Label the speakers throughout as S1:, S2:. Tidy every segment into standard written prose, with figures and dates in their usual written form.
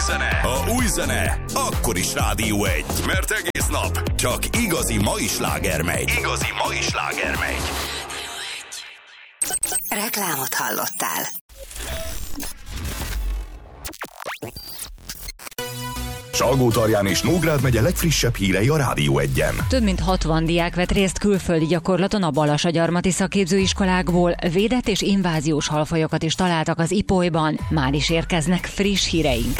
S1: új zene, akkor is Rádió 1. Mert egész nap csak igazi mai sláger megy.
S2: Reklámot hallottál.
S1: Salgótarján és Nógrád megye legfrissebb hírei a Rádió 1-en.
S3: Több mint 60 diák vett részt külföldi gyakorlaton a Balassagyarmati szakképzőiskolákból, védett és inváziós halfajokat is találtak az Ipolyban. Már is érkeznek friss híreink.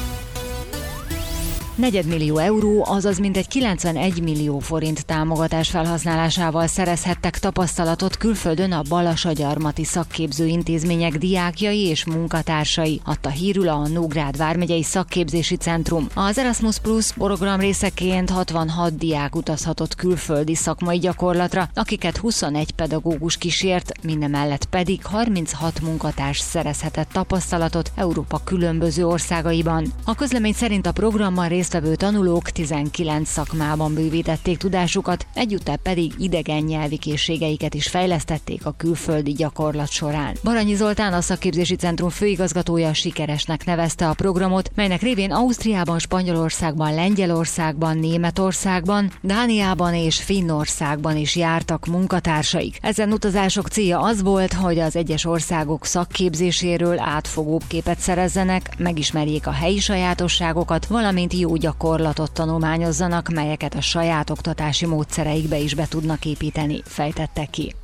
S3: 4 millió euró, azaz mintegy 91 millió forint támogatás felhasználásával szerezhettek tapasztalatot külföldön a Balassagyarmati szakképzőintézmények diákjai és munkatársai, adta hírül a Nógrád vármegyei szakképzési centrum. Az Erasmus Plus program részeként 66 diák utazhatott külföldi szakmai gyakorlatra, akiket 21 pedagógus kísért, mindemellett pedig 36 munkatárs szerezhetett tapasztalatot Európa különböző országaiban. A közlemény szerint a programban résztvevő tanulók 19 szakmában bővítették tudásukat, egyúttal pedig idegen nyelvi készségeiket is fejlesztették a külföldi gyakorlat során. Baranyi Zoltán, a szakképzési centrum főigazgatója sikeresnek nevezte a programot, melynek révén Ausztriában, Spanyolországban, Lengyelországban, Németországban, Dániában és Finnországban is jártak munkatársaik. Ezen utazások célja az volt, hogy az egyes országok szakképzéséről átfogóbb képet szerezzenek, megismerjék a helyi sajátosságokat, valamint jó gyakorlatot tanulmányozzanak, melyeket a saját oktatási módszereikbe is be tudnak építeni, fejtette ki.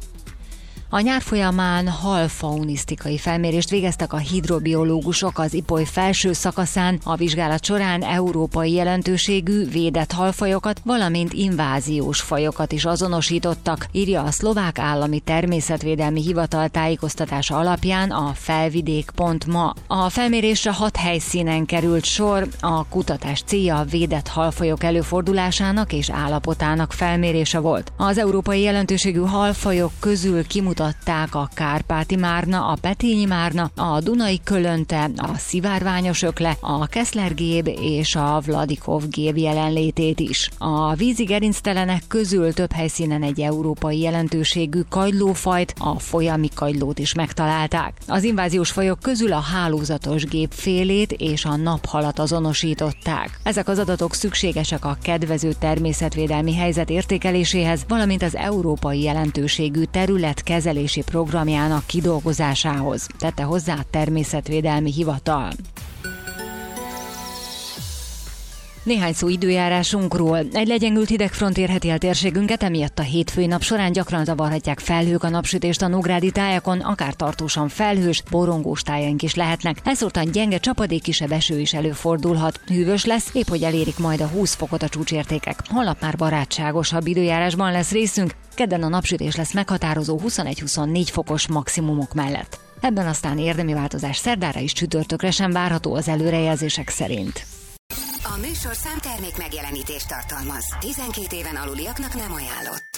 S3: A nyár folyamán halfaunisztikai felmérést végeztek a hidrobiológusok az Ipoly felső szakaszán. A vizsgálat során európai jelentőségű védett halfajokat, valamint inváziós fajokat is azonosítottak, írja a Szlovák Állami Természetvédelmi Hivatal tájékoztatása alapján a felvidék.ma. A felmérésre 6 helyszínen került sor, a kutatás célja a védett halfajok előfordulásának és állapotának felmérése volt. Az európai jelentőségű halfajok közül kimutatták a kárpáti márna, a petényi márna, a dunai kölönte, a szivárványos ökle, a keszlergéb és a Vladikov gép jelenlétét is. A vízi gerinctelenek közül több helyszínen egy európai jelentőségű kagylófajt, a folyami kagylót is megtalálták. Az inváziós fajok közül a hálózatos gépfélét és a naphalat azonosították. Ezek az adatok szükségesek a kedvező természetvédelmi helyzet értékeléséhez, valamint az európai jelentőségű területkezelési programjának kidolgozásához, tette hozzá a Természetvédelmi Hivatal. Néhány szó időjárásunkról. Egy legyengült hidegfront érheti el térségünket, emiatt a hétfői nap során gyakran zavarhatják felhők a napsütést a nógrádi tájakon, akár tartósan felhős, borongós tájaink is lehetnek. Elszórtan gyenge csapadék, kisebb eső is előfordulhat. Hűvös lesz, épp hogy elérik majd a 20 fokot a csúcsértékek. Holnap már barátságosabb időjárásban lesz részünk, kedden a napsütés lesz meghatározó 21-24 fokos maximumok mellett. Ebben aztán érdemi változás szerdára és csütörtökre sem várható az előrejelzések szerint.
S2: A műsor számtermék megjelenítést tartalmaz. 12 éven aluliaknak nem ajánlott.